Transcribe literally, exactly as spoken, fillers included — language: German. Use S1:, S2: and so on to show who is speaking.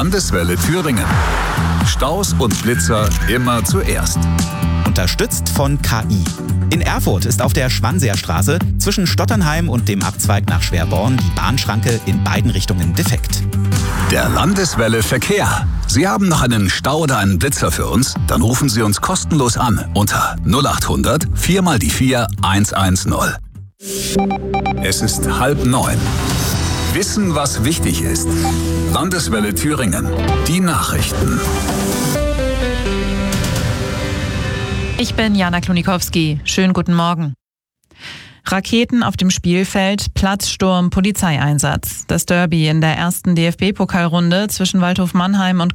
S1: Landeswelle Thüringen. Staus und Blitzer immer zuerst.
S2: Unterstützt von K I. In Erfurt ist auf der Schwanseer Straße zwischen Stotternheim und dem Abzweig nach Schwerborn die Bahnschranke in beiden Richtungen defekt.
S1: Der Landeswelle Verkehr. Sie haben noch einen Stau oder einen Blitzer für uns? Dann rufen Sie uns kostenlos an unter null acht hundert vier mal die vier eins eins null. Es ist halb neun. Wissen, was wichtig ist. Landeswelle Thüringen. Die Nachrichten.
S3: Ich bin Jana Klonikowski. Schönen guten Morgen. Raketen auf dem Spielfeld, Platzsturm, Polizeieinsatz. Das Derby in der ersten D F B-Pokalrunde zwischen Waldhof Mannheim und